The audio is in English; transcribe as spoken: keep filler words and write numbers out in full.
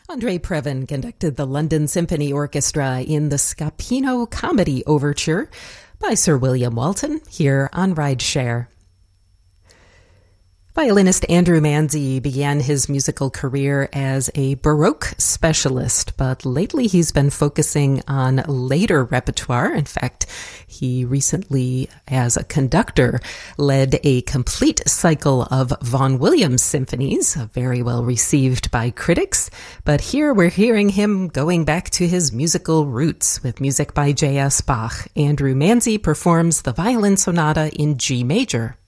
Andre Previn conducted the London Symphony Orchestra in the Scapino Comedy Overture by Sir William Walton here on Rideshare. Violinist Andrew Manze began his musical career as a Baroque specialist, but lately he's been focusing on later repertoire. In fact, he recently, as a conductor, led a complete cycle of Vaughan Williams symphonies, very well received by critics. But here we're hearing him going back to his musical roots with music by J S Bach. Andrew Manze performs the Violin Sonata in G major.